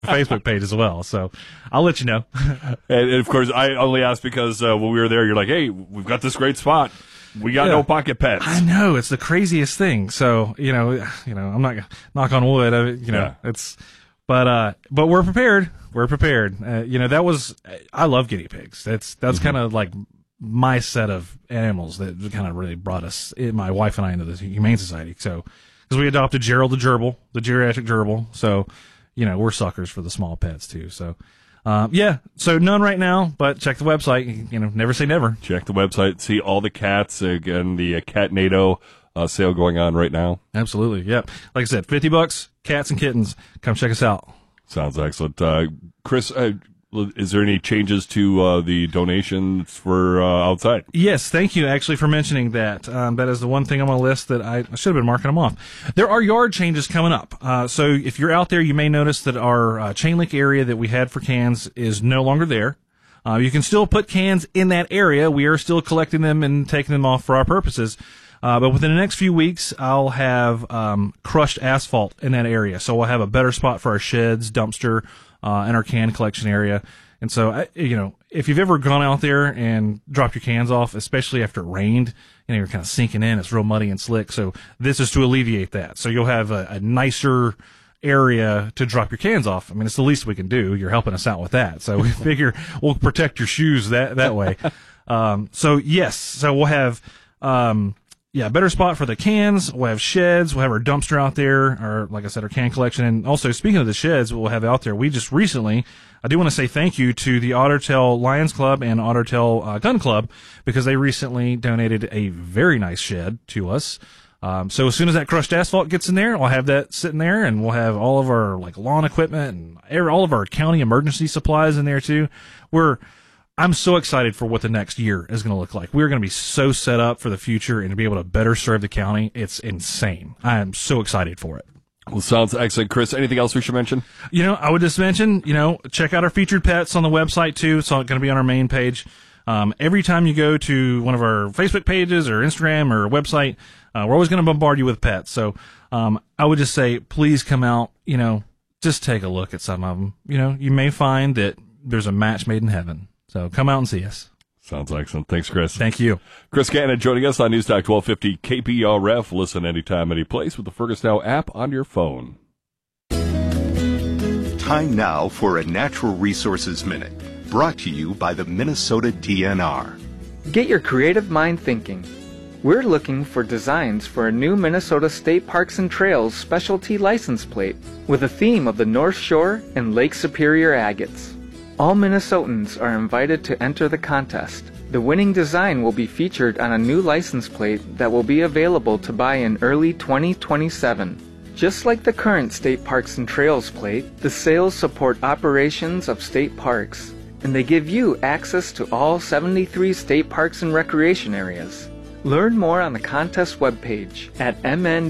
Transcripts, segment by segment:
Facebook page as well. So I'll let you know. And of course, I only asked because when we were there, you're like, hey, we've got this great spot. We got no pocket pets. I know, it's the craziest thing. So, I'm not gonna knock on wood. But we're prepared. We're prepared. I love guinea pigs. That's kind of like my set of animals that kind of really brought us, my wife and I, into the Humane Society. So, because we adopted Gerald the gerbil, the geriatric gerbil. So, we're suckers for the small pets too. So, so none right now, but check the website. Never say never. Check the website, see all the cats. Again, the Catnado sale going on right now. Absolutely, yep. Like I said, $50, cats and kittens. Come check us out. Sounds excellent. Chris, is there any changes to the donations for outside? Yes, thank you actually for mentioning that. That is the one thing on my list that I should have been marking them off. There are yard changes coming up. So if you're out there, you may notice that our chain link area that we had for cans is no longer there. You can still put cans in that area. We are still collecting them and taking them off for our purposes. But within the next few weeks, I'll have crushed asphalt in that area. So we'll have a better spot for our sheds, dumpster, and our can collection area. And so, if you've ever gone out there and dropped your cans off, especially after it rained, you're kind of sinking in, it's real muddy and slick. So this is to alleviate that. So you'll have a nicer area to drop your cans off. I mean, it's the least we can do. You're helping us out with that. So we figure we'll protect your shoes that way. So we'll have, better spot for the cans. We'll have sheds. We'll have our dumpster out there, or like I said, our can collection. And also, speaking of the sheds we'll have out there, we just recently, I do want to say thank you to the Otter Tail Lions Club and Otter Tail Gun Club, because they recently donated a very nice shed to us. So as soon as that crushed asphalt gets in there, I'll have that sitting there, and we'll have all of our lawn equipment and all of our county emergency supplies in there too. I'm so excited for what the next year is going to look like. We're going to be so set up for the future and to be able to better serve the county. It's insane. I am so excited for it. Well, sounds excellent. Chris, anything else we should mention? I would just mention, check out our featured pets on the website too. It's all going to be on our main page. Every time you go to one of our Facebook pages or Instagram or website, we're always going to bombard you with pets. So, I would just say, please come out, just take a look at some of them. You may find that there's a match made in heaven. So come out and see us. Sounds excellent. Thanks, Chris. Thank you. Chris Cannon joining us on News Talk 1250 KPRF. Listen anytime, any place with the Fergus Now app on your phone. Time now for a Natural Resources Minute, brought to you by the Minnesota DNR. Get your creative mind thinking. We're looking for designs for a new Minnesota State Parks and Trails specialty license plate with a theme of the North Shore and Lake Superior agates. All Minnesotans are invited to enter the contest. The winning design will be featured on a new license plate that will be available to buy in early 2027. Just like the current State Parks and Trails plate, the sales support operations of state parks, and they give you access to all 73 state parks and recreation areas. Learn more on the contest webpage at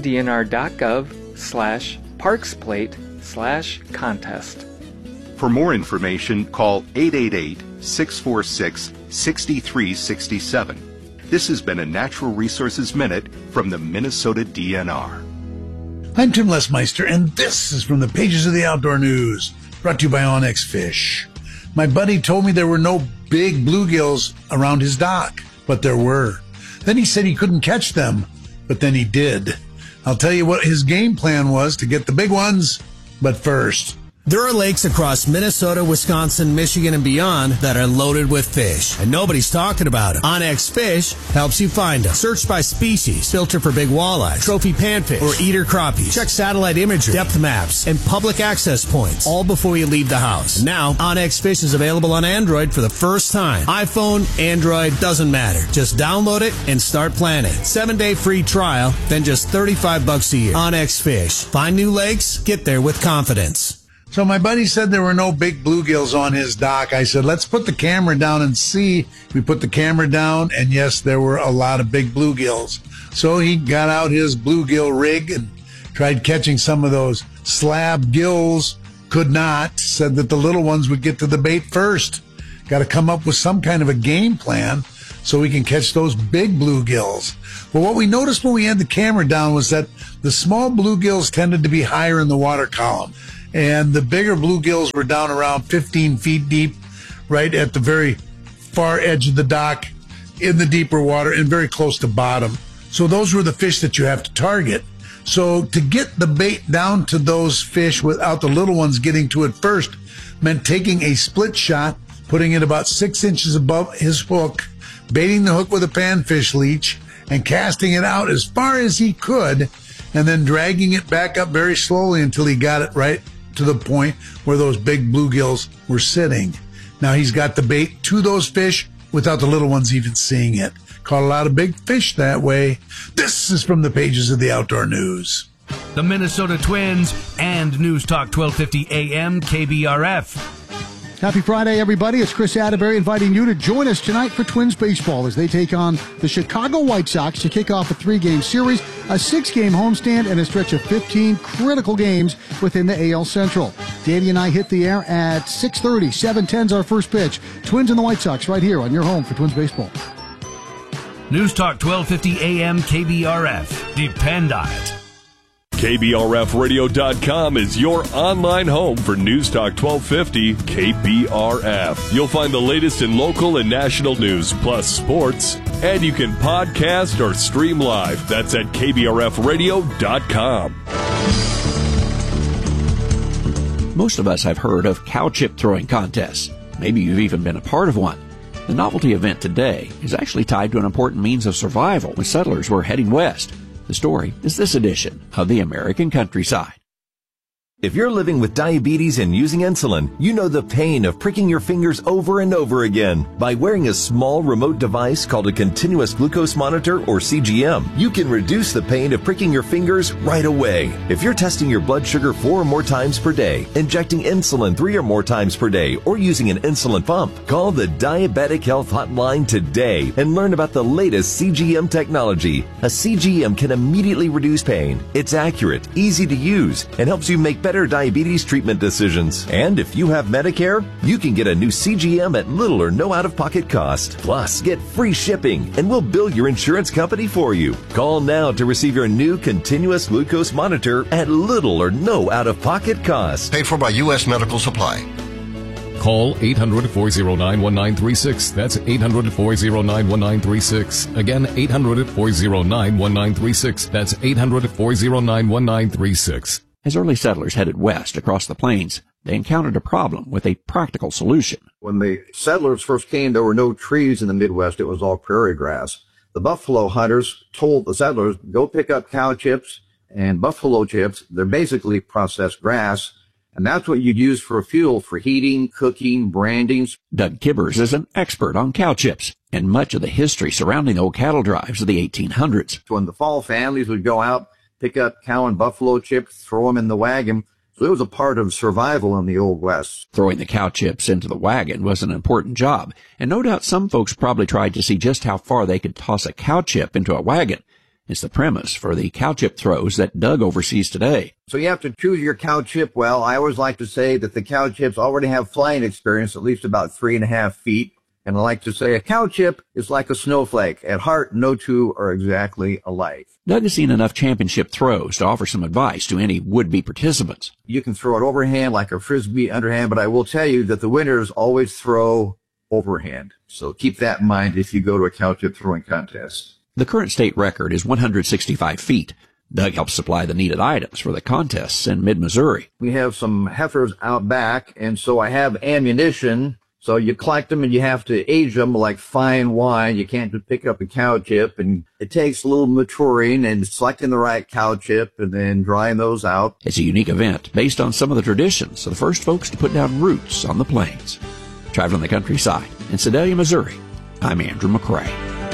mndnr.gov/parksplate/contest. For more information, call 888-646-6367. This has been a Natural Resources Minute from the Minnesota DNR. I'm Tim Lesmeister, and this is from the pages of the Outdoor News, brought to you by Onyx Fish. My buddy told me there were no big bluegills around his dock, but there were. Then he said he couldn't catch them, but then he did. I'll tell you what his game plan was to get the big ones, but first... There are lakes across Minnesota, Wisconsin, Michigan, and beyond that are loaded with fish, and nobody's talking about them. Onyx Fish helps you find them. Search by species, filter for big walleyes, trophy panfish, or eater crappies. Check satellite imagery, depth maps, and public access points, all before you leave the house. And now, Onyx Fish is available on Android for the first time. iPhone, Android, doesn't matter. Just download it and start planning. 7-day free trial, then just $35 a year. Onyx Fish. Find new lakes, get there with confidence. So my buddy said there were no big bluegills on his dock. I said, let's put the camera down and see. We put the camera down, and yes, there were a lot of big bluegills. So he got out his bluegill rig and tried catching some of those slab gills. Could not. Said that the little ones would get to the bait first. Got to come up with some kind of a game plan so we can catch those big bluegills. Well, what we noticed when we had the camera down was that the small bluegills tended to be higher in the water column. and the bigger bluegills were down around 15 feet deep, right at the very far edge of the dock in the deeper water and very close to bottom. So those were the fish that you have to target. So to get the bait down to those fish without the little ones getting to it first meant taking a split shot, putting it about 6 inches above his hook, baiting the hook with a panfish leech, and casting it out as far as he could, and then dragging it back up very slowly until he got it right to the point where those big bluegills were sitting. Now he's got the bait to those fish without the little ones even seeing it. Caught a lot of big fish that way. This is from the pages of the Outdoor News. The Minnesota Twins and News Talk 1250 AM KBRF. Happy Friday, everybody. It's Chris Atterbury inviting you to join us tonight for Twins baseball as they take on the Chicago White Sox to kick off a 3-game series, a 6-game homestand, and a stretch of 15 critical games within the AL Central. Danny and I hit the air at 6:30. 7:10's our first pitch. Twins and the White Sox right here on your home for Twins baseball. News Talk 1250 AM KBRF. Depend on it. KBRFradio.com is your online home for News Talk 1250 KBRF. You'll find the latest in local and national news, plus sports, and you can podcast or stream live. That's at KBRFradio.com. Most of us have heard of cow chip throwing contests. Maybe you've even been a part of one. The novelty event today is actually tied to an important means of survival when settlers were heading west. The story is this edition of The American Countryside. If you're living with diabetes and using insulin, you know the pain of pricking your fingers over and over again. By wearing a small remote device called a continuous glucose monitor, or CGM, you can reduce the pain of pricking your fingers right away. If you're testing your blood sugar 4 or more times per day, injecting insulin 3 or more times per day, or using an insulin pump, call the Diabetic Health Hotline today and learn about the latest CGM technology. A CGM can immediately reduce pain. It's accurate, easy to use, and helps you make better diabetes treatment decisions. And if you have Medicare, you can get a new CGM at little or no out-of-pocket cost. Plus, get free shipping, and we'll bill your insurance company for you. Call now to receive your new continuous glucose monitor at little or no out-of-pocket cost. Paid for by U.S. Medical Supply. Call 800-409-1936. That's 800-409-1936. Again, 800-409-1936. That's 800-409-1936. As early settlers headed west across the plains, they encountered a problem with a practical solution. When the settlers first came, there were no trees in the Midwest. It was all prairie grass. The buffalo hunters told the settlers, go pick up cow chips and buffalo chips. They're basically processed grass, and that's what you'd use for fuel for heating, cooking, branding. Doug Kibbers is an expert on cow chips and much of the history surrounding old cattle drives of the 1800s. When the fall families would go out, pick up cow and buffalo chips, throw them in the wagon. So it was a part of survival in the Old West. Throwing the cow chips into the wagon was an important job, and no doubt some folks probably tried to see just how far they could toss a cow chip into a wagon. It's the premise for the cow chip throws that Doug oversees today. So you have to choose your cow chip well. I always like to say that the cow chips already have flying experience, at least about 3.5 feet. And I like to say a cow chip is like a snowflake. At heart, no two are exactly alike. Doug has seen enough championship throws to offer some advice to any would-be participants. You can throw it overhand like a frisbee underhand, but I will tell you that the winners always throw overhand. So keep that in mind if you go to a cow chip throwing contest. The current state record is 165 feet. Doug helps supply the needed items for the contests in mid-Missouri. We have some heifers out back, and so I have ammunition. So you collect them and you have to age them like fine wine. You can't just pick up a cow chip, and it takes a little maturing and selecting the right cow chip and then drying those out. It's a unique event based on some of the traditions of the first folks to put down roots on the plains. Traveling the countryside in Sedalia, Missouri, I'm Andrew McCrae.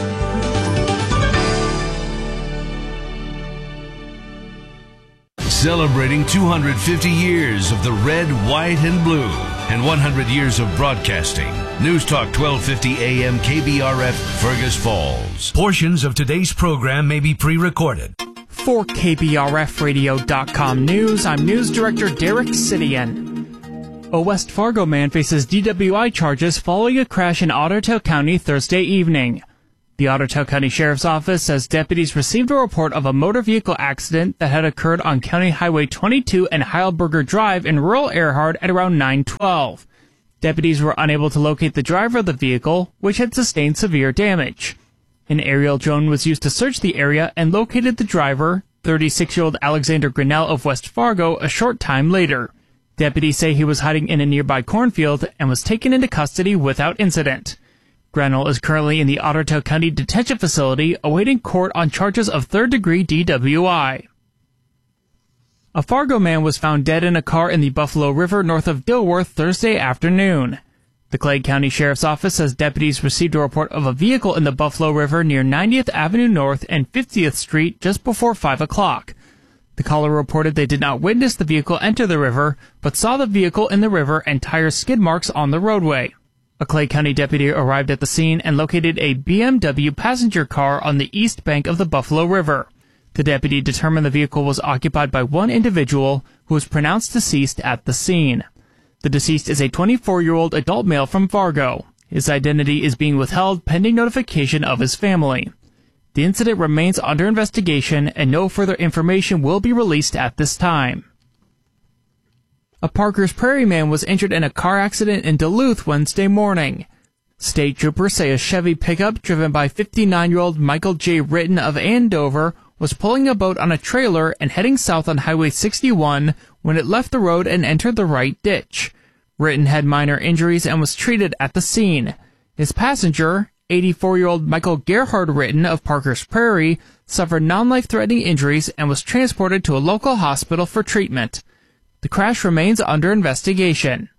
Celebrating 250 years of the red, white, and blue and 100 years of broadcasting. News Talk 1250 AM KBRF, Fergus Falls. Portions of today's program may be pre-recorded. For KBRFradio.com News, I'm News Director Derek Sidian. A West Fargo man faces DWI charges following a crash in Otter Tail County Thursday evening. The Ottertail County Sheriff's Office says deputies received a report of a motor vehicle accident that had occurred on County Highway 22 and Heilberger Drive in rural Earhart at around 9:12. Deputies were unable to locate the driver of the vehicle, which had sustained severe damage. An aerial drone was used to search the area and located the driver, 36-year-old Alexander Grinnell of West Fargo, a short time later. Deputies say he was hiding in a nearby cornfield and was taken into custody without incident. Grinnell is currently in the Ottertail County Detention Facility awaiting court on charges of third-degree DWI. A Fargo man was found dead in a car in the Buffalo River north of Dilworth Thursday afternoon. The Clay County Sheriff's Office says deputies received a report of a vehicle in the Buffalo River near 90th Avenue North and 50th Street just before 5 o'clock. The caller reported they did not witness the vehicle enter the river, but saw the vehicle in the river and tire skid marks on the roadway. A Clay County deputy arrived at the scene and located a BMW passenger car on the east bank of the Buffalo River. The deputy determined the vehicle was occupied by one individual who was pronounced deceased at the scene. The deceased is a 24-year-old adult male from Fargo. His identity is being withheld pending notification of his family. The incident remains under investigation and no further information will be released at this time. A Parker's Prairie man was injured in a car accident in Duluth Wednesday morning. State troopers say a Chevy pickup driven by 59-year-old Michael J. Ritten of Andover was pulling a boat on a trailer and heading south on Highway 61 when it left the road and entered the right ditch. Ritten had minor injuries and was treated at the scene. His passenger, 84-year-old Michael Gerhard Ritten of Parker's Prairie, suffered non-life-threatening injuries and was transported to a local hospital for treatment. The crash remains under investigation.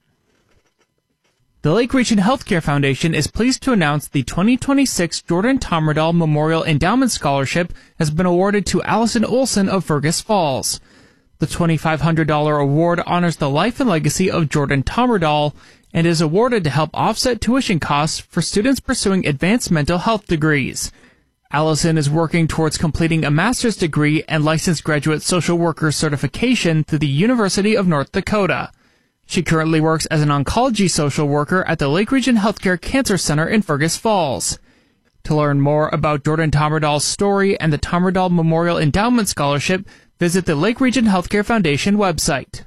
The Lake Region Healthcare Foundation is pleased to announce the 2026 Jordan Tommerdahl Memorial Endowment Scholarship has been awarded to Allison Olson of Fergus Falls. The $2,500 award honors the life and legacy of Jordan Tommerdahl and is awarded to help offset tuition costs for students pursuing advanced mental health degrees. Allison is working towards completing a master's degree and licensed graduate social worker certification through the University of North Dakota. She currently works as an oncology social worker at the Lake Region Healthcare Cancer Center in Fergus Falls. To learn more about Jordan Tommerdahl's story and the Tommerdahl Memorial Endowment Scholarship, visit the Lake Region Healthcare Foundation website.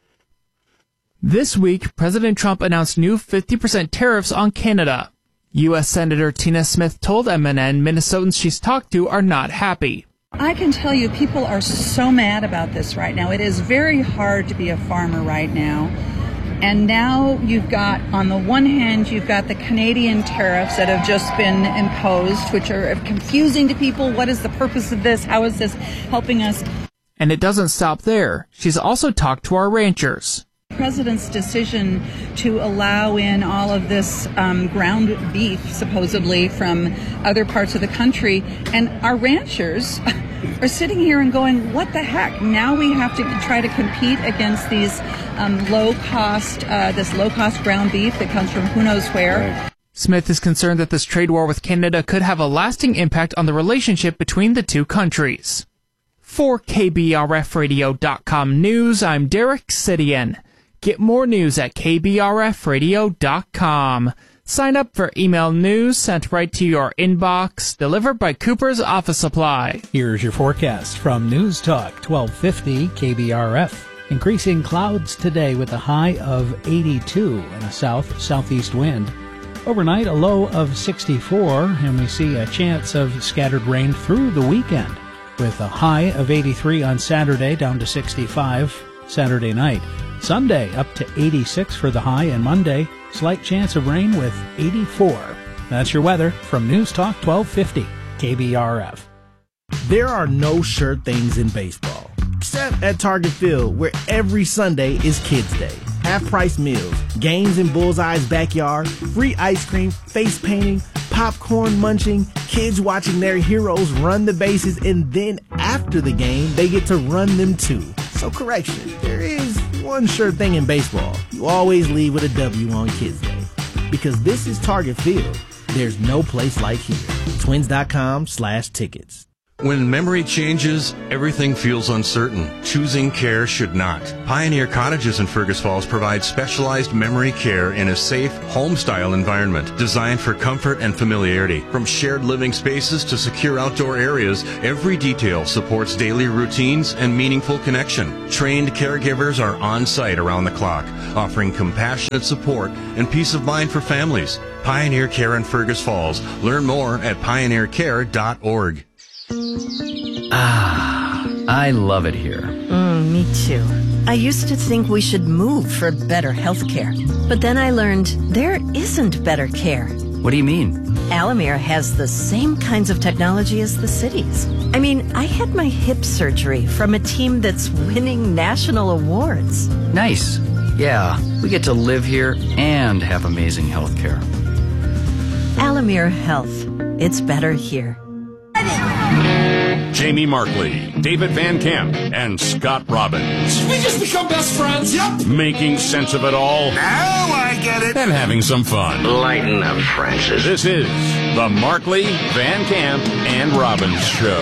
This week, President Trump announced new 50% tariffs on Canada. U.S. Senator Tina Smith told MNN Minnesotans she's talked to are not happy. I can tell you people are so mad about this right now. It is very hard to be a farmer right now. And now you've got, on the one hand, you've got the Canadian tariffs that have just been imposed, which are confusing to people. What is the purpose of this? How is this helping us? And it doesn't stop there. She's also talked to our ranchers. The president's decision to allow in all of this ground beef, supposedly, from other parts of the country, and our ranchers are sitting here and going, what the heck? Now we have to try to compete against these low-cost ground beef that comes from who knows where. Right. Smith is concerned that this trade war with Canada could have a lasting impact on the relationship between the two countries. For KBRFradio.com News, I'm Derek Sidian. Get more news at KBRFradio.com. Sign up for email news sent right to your inbox, delivered by Cooper's Office Supply. Here's your forecast from News Talk 1250 KBRF. Increasing clouds today with a high of 82 and a south-southeast wind. Overnight, a low of 64, and we see a chance of scattered rain through the weekend with a high of 83 on Saturday down to 65 Saturday night. Sunday up to 86 for the high, and Monday, slight chance of rain with 84. That's your weather from News Talk 1250 KBRF. There are no sure things in baseball, except at Target Field, where every Sunday is Kids Day. Half-price meals, games in Bullseye's backyard, free ice cream, face painting, popcorn munching, kids watching their heroes run the bases, and then after the game, they get to run them too. So correction, there is one sure thing in baseball. You always leave with a W on Kids Day. Because this is Target Field. There's no place like here. Twins.com/tickets. When memory changes, everything feels uncertain. Choosing care should not. Pioneer Cottages in Fergus Falls provide specialized memory care in a safe, home-style environment designed for comfort and familiarity. From shared living spaces to secure outdoor areas, every detail supports daily routines and meaningful connection. Trained caregivers are on site around the clock, offering compassionate support and peace of mind for families. Pioneer Care in Fergus Falls. Learn more at pioneercare.org. I love it here. Me too. I used to think we should move for better health care. But then I learned there isn't better care. What do you mean? Alamere has the same kinds of technology as the cities. I mean, I had my hip surgery from a team that's winning national awards. Nice. Yeah, we get to live here and have amazing health care. Alamere Health. It's better here. Jamie Markley, David Van Camp, and Scott Robbins. We just become best friends. Yep. Making sense of it all. Now I get it. And having some fun. Lighten up, Francis. This is the Markley, Van Camp, and Robbins Show.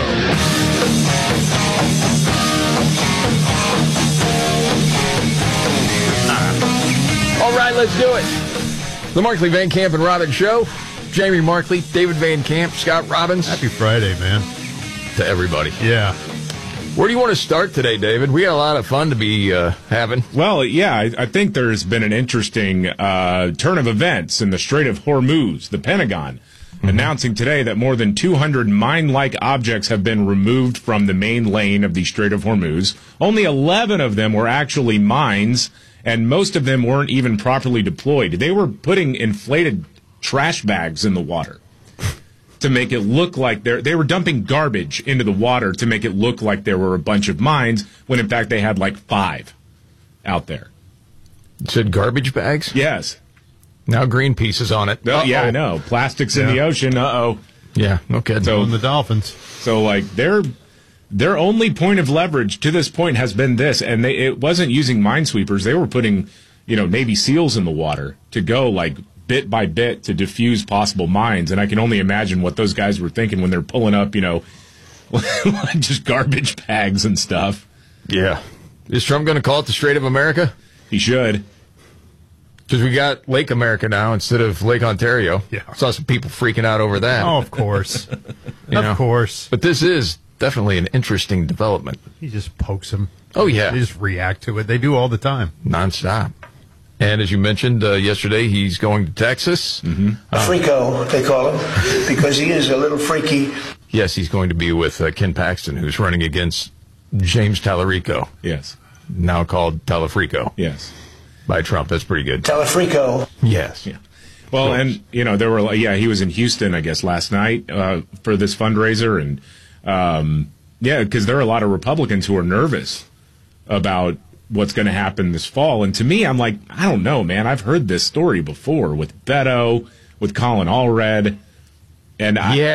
All right, let's do it. The Markley, Van Camp, and Robbins Show. Jamie Markley, David Van Camp, Scott Robbins. Happy Friday, man. To everybody. Yeah. Where do you want to start today, David? We got a lot of fun to be having. Well, yeah, I think there's been an interesting turn of events in the Strait of Hormuz. The Pentagon announcing today that more than 200 mine-like objects have been removed from the main lane of the Strait of Hormuz. Only 11 of them were actually mines, and most of them weren't even properly deployed. They were putting inflated trash bags in the water to make it look like they were dumping garbage into the water to make it look like there were a bunch of mines, when in fact they had like 5 out there. You said garbage bags? Yes. Now Greenpeace is on it. Yeah, I know. Plastics in the ocean. Uh-oh. Yeah, no kidding. So the dolphins. So like their only point of leverage to this point has been this, and it wasn't using minesweepers. They were putting, Navy SEALs in the water to go like bit by bit to diffuse possible mines. And I can only imagine what those guys were thinking when they're pulling up, just garbage bags and stuff. Yeah. Is Trump going to call it the Strait of America? He should. Because we got Lake America now instead of Lake Ontario. Yeah. Saw some people freaking out over that. Oh, of course. Of course. But this is definitely an interesting development. He just pokes them. Oh, yeah. They just react to it. They do all the time. Nonstop. And as you mentioned yesterday, he's going to Texas. Mm-hmm. A freako, they call him, because he is a little freaky. Yes, he's going to be with Ken Paxton, who's running against James Tallarico. Yes. Now called Talafrico. Yes. By Trump. That's pretty good. Talafrico. Yes. Yeah. Well, and, there were, he was in Houston, I guess, last night for this fundraiser. And, because there are a lot of Republicans who are nervous about what's going to happen this fall. And to me, I'm like, I don't know, man. I've heard this story before with Beto, with Colin Allred. And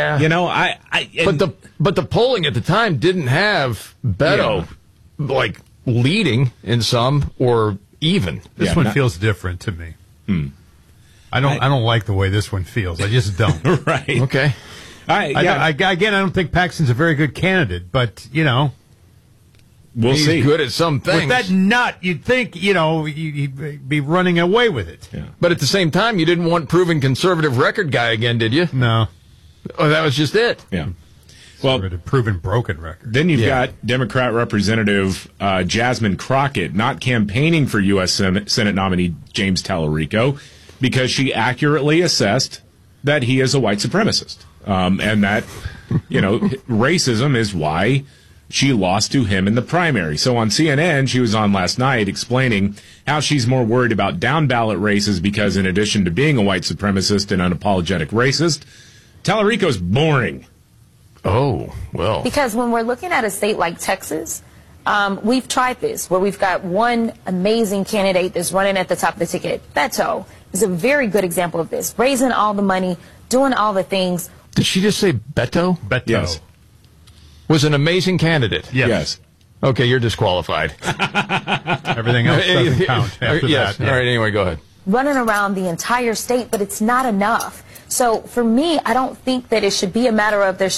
but the polling at the time didn't have Beto leading in some or even. This one feels different to me. I don't like the way this one feels. I just don't. Right. Okay. I don't think Paxton's a very good candidate, but we'll He's see. Good at some things. With that nut, you'd think, he'd be running away with it. Yeah. But at the same time, you didn't want proven conservative record guy again, did you? No. Oh, that was just it. Yeah. Well, proven broken record. Then you've got Democrat Representative Jasmine Crockett not campaigning for U.S. Senate nominee James Tallarico because she accurately assessed that he is a white supremacist. And that, racism is why she lost to him in the primary. So on CNN, she was on last night explaining how she's more worried about down-ballot races because in addition to being a white supremacist and unapologetic racist, Tallarico's boring. Oh, well. Because when we're looking at a state like Texas, we've tried this, where we've got one amazing candidate that's running at the top of the ticket. Beto is a very good example of this, raising all the money, doing all the things. Did she just say Beto? Beto. Yes. Was an amazing candidate. Yes. Okay, you're disqualified. Everything else doesn't count after yes. that. All right, anyway, go ahead. Running around the entire state, but it's not enough. So for me, I don't think that it should be a matter of there's just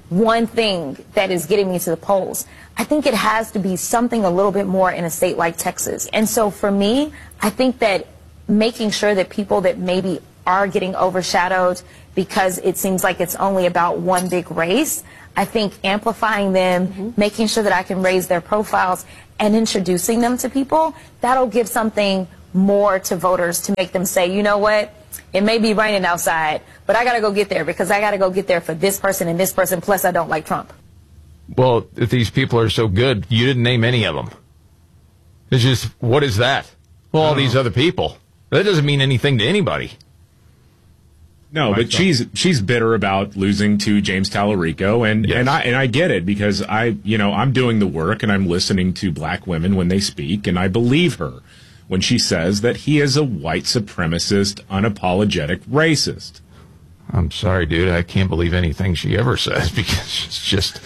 one thing that is getting me to the polls. I think it has to be something a little bit more in a state like Texas. And so for me, I think that making sure that people that maybe are getting overshadowed because it seems like it's only about one big race, I think amplifying them, making sure that I can raise their profiles and introducing them to people, that'll give something more to voters to make them say, you know what, it may be raining outside, but I got to go get there because I got to go get there for this person and this person, plus I don't like Trump. Well, if these people are so good, you didn't name any of them. It's just, what is that? Well, all these other people. That doesn't mean anything to anybody. No, but she's bitter about losing to James Tallarico, and I get it because I'm doing the work and I'm listening to black women when they speak, and I believe her when she says that he is a white supremacist, unapologetic racist. I'm sorry, dude. I can't believe anything she ever says because she's just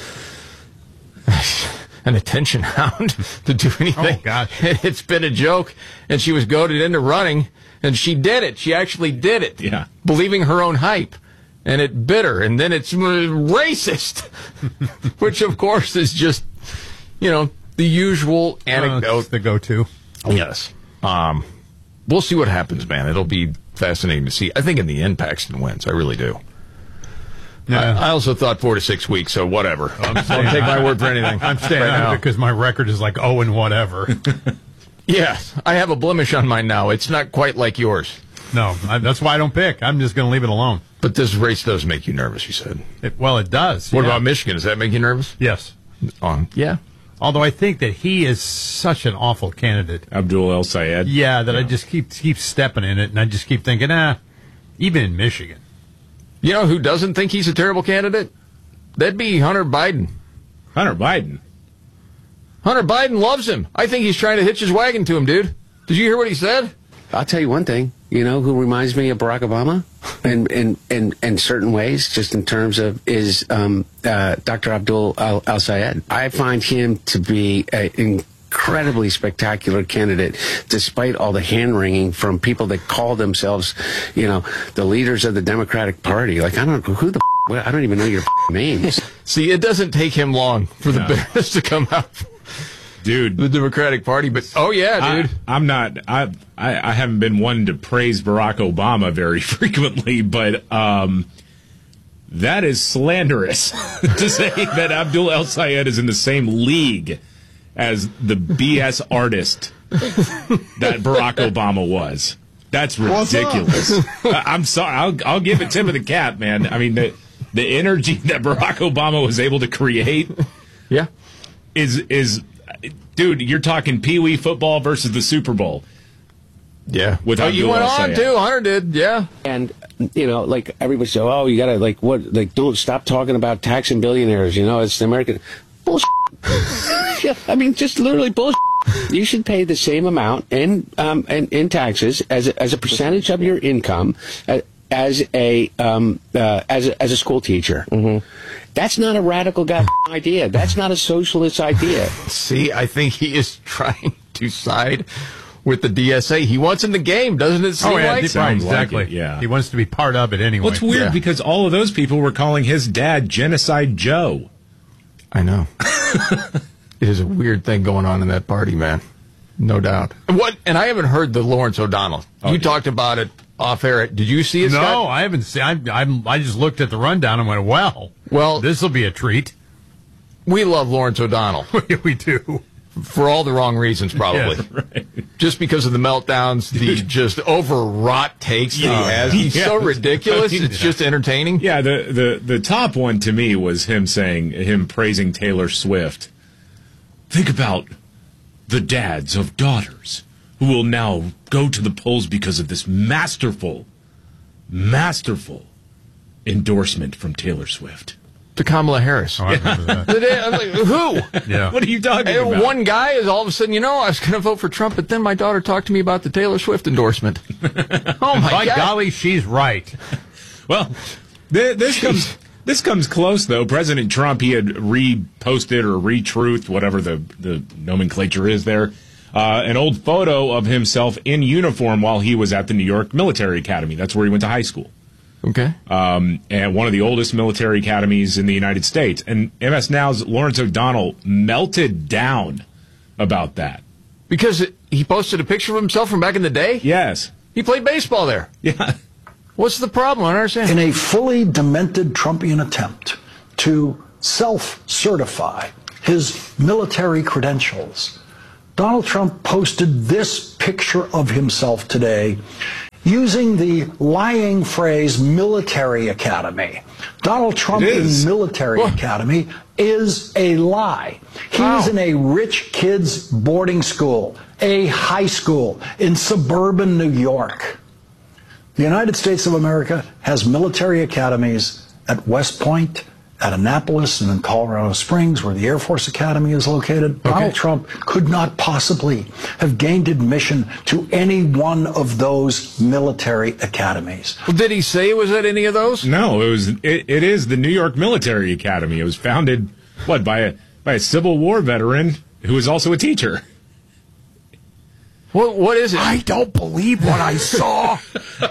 an attention hound to do anything. Oh, God. It's been a joke, and she was goaded into running, and she did it. She actually did it. Yeah. Believing her own hype. And it bit her, and then it's racist, which, of course, is just, the usual anecdote. The go-to. Yes. We'll see what happens, man. It'll be fascinating to see. I think in the end, Paxton wins. I really do. Yeah. I also thought 4 to 6 weeks, so whatever. Don't take my word for anything. I'm staying out of it because my record is like 0 and whatever. Yeah, I have a blemish on mine now. It's not quite like yours. No, that's why I don't pick. I'm just going to leave it alone. But this race does make you nervous, you said. It does. What about Michigan? Does that make you nervous? Yes. Yeah. Although I think that he is such an awful candidate. Abdul El Sayed. Yeah, that I just keep stepping in it, and I just keep thinking, even in Michigan. You know who doesn't think he's a terrible candidate? That'd be Hunter Biden. Hunter Biden? Hunter Biden loves him. I think he's trying to hitch his wagon to him, dude. Did you hear what he said? I'll tell you one thing. You know who reminds me of Barack Obama in certain ways, just in terms of, is Dr. Abdul El Sayed. I find him to be an incredibly spectacular candidate, despite all the hand-wringing from people that call themselves, the leaders of the Democratic Party. Like, I don't know who the I don't even know your names. See, it doesn't take him long for the bitterness to come out. Dude, the Democratic Party, but dude, I haven't been one to praise Barack Obama very frequently, but that is slanderous to say that Abdul El Sayed is in the same league as the BS artist that Barack Obama was. That's ridiculous. I'm sorry. I'll give it tip of the cap, man. I mean, the energy that Barack Obama was able to create, is. Dude, you're talking Pee Wee football versus the Super Bowl. Yeah. Without you went on, too. Hunter did, yeah. And, like, everybody said, you got to, don't stop talking about taxing billionaires, it's the American. Bullshit. Yeah, I mean, just literally bullshit. You should pay the same amount in taxes as a percentage of your income as a school teacher. Mm-hmm. That's not a radical idea. That's not a socialist idea. See, I think he is trying to side with the DSA. He wants in the game, doesn't it seem like? Exactly. Like it, yeah. He wants to be part of it anyway. Well, it's weird because all of those people were calling his dad Genocide Joe. I know. It is a weird thing going on in that party, man. No doubt. And I haven't heard the Lawrence O'Donnell. You talked about it off air. Did you see it, Scott? No, I haven't seen. I just looked at the rundown and went, well, this will be a treat. We love Lawrence O'Donnell. We do. For all the wrong reasons, probably. Yes, right. Just because of the meltdowns, the just overwrought takes that he has. He's so ridiculous. It's just entertaining. Yeah, the top one to me was him praising Taylor Swift. Think about the dads of daughters who will now go to the polls because of this masterful endorsement from Taylor Swift. To Kamala Harris. Oh, I remember that. I'm like, who? Yeah. What are you talking about? One guy is all of a sudden, I was going to vote for Trump, but then my daughter talked to me about the Taylor Swift endorsement. Oh, my God. Golly, she's right. Well, this comes close, though. President Trump, he had reposted or retruthed, whatever the nomenclature is there, an old photo of himself in uniform while he was at the New York Military Academy. That's where he went to high school. Okay. And one of the oldest military academies in the United States. And MS Now's Lawrence O'Donnell melted down about that. Because he posted a picture of himself from back in the day? Yes. He played baseball there. Yeah. What's the problem? I don't understand. In a fully demented Trumpian attempt to self-certify his military credentials, Donald Trump posted this picture of himself today using the lying phrase military academy. Donald Trump in military academy is a lie. He's in a rich kids boarding school, a high school in suburban New York. The United States of America has military academies at West Point, at Annapolis, and in Colorado Springs, where the Air Force Academy is located. Donald Trump could not possibly have gained admission to any one of those military academies. Well, did he say it was at any of those? No, it is the New York Military Academy. It was founded, by a Civil War veteran who was also a teacher. What is it? I don't believe what I saw.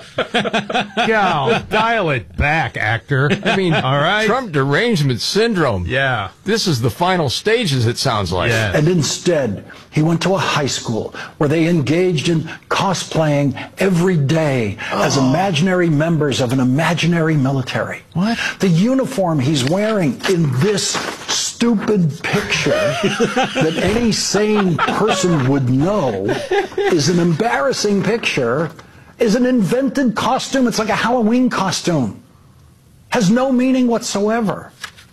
Gal, dial it back, actor. I mean, all right. Trump derangement syndrome. Yeah. This is the final stages, it sounds like. Yeah. And instead, he went to a high school where they engaged in cosplaying every day as imaginary members of an imaginary military. What? The uniform he's wearing in this stupid picture that any sane person would know is an embarrassing picture, is an invented costume. It's like a Halloween costume. Has no meaning whatsoever.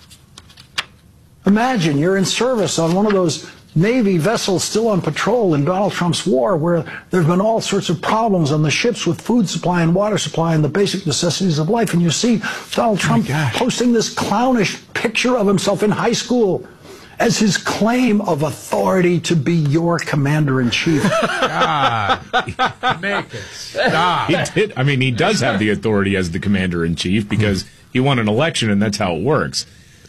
Imagine you're in service on one of those Navy vessels still on patrol in Donald Trump's war, where there have been all sorts of problems on the ships with food supply and water supply and the basic necessities of life. And you see Donald Trump posting this clownish picture of himself in high school as his claim of authority to be your commander-in-chief. God, make it stop. He does have the authority as the commander-in-chief because he won an election, and that's how it works.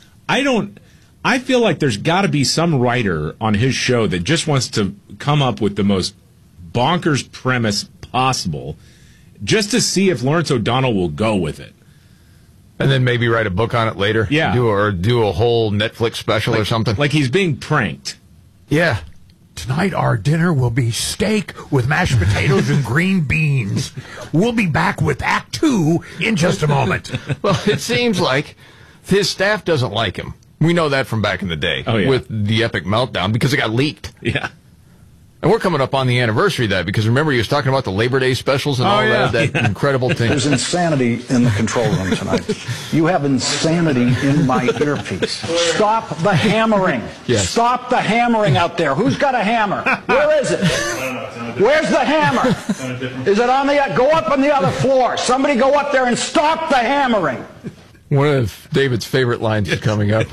I feel like there's got to be some writer on his show that just wants to come up with the most bonkers premise possible just to see if Lawrence O'Donnell will go with it. And then maybe write a book on it later? Yeah. Do a whole Netflix special or something? Like he's being pranked. Yeah. Tonight our dinner will be steak with mashed potatoes and green beans. We'll be back with Act 2 in just a moment. Well, it seems like his staff doesn't like him. We know that from back in the day with the epic meltdown because it got leaked. Yeah. And we're coming up on the anniversary of that because remember he was talking about the Labor Day specials and all that incredible thing. There's insanity in the control room tonight. You have insanity in my earpiece. Stop the hammering. Yes. Stop the hammering out there. Who's got a hammer? Where is it? Where's the hammer? Is it on the... Go up on the other floor. Somebody go up there and stop the hammering. One of David's favorite lines is coming up.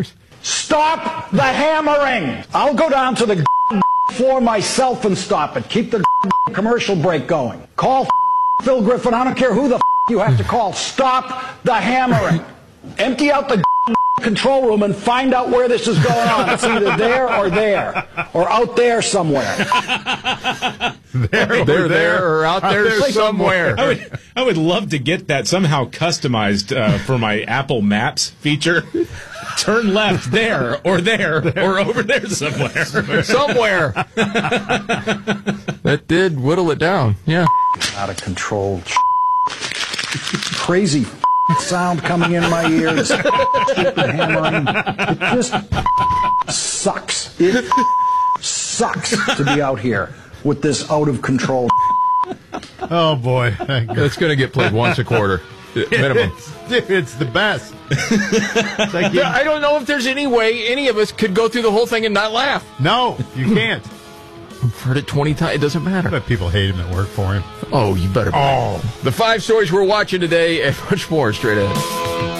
Stop the hammering. I'll go down to the floor myself and stop it. Keep the commercial break going. Call Phil Griffin. I don't care who the you have to call. Stop the hammering. Empty out the control room and find out where this is going on. It's either there or out there somewhere. They're there or out there somewhere. I would love to get that somehow customized for my Apple Maps feature. Turn left there or over there somewhere. Somewhere. That did whittle it down. Yeah. Out of control. Crazy sound coming in my ears. Stupid hammering. It just sucks. It sucks to be out here with this out of control. Oh boy. It's going to get played once a quarter. Minimum. It's the best. I don't know if there's any way any of us could go through the whole thing and not laugh. No, you can't. I've heard it 20 times. It doesn't matter. But people hate him at work for him. Oh, you better. The 5 stories we're watching today and much more straight ahead.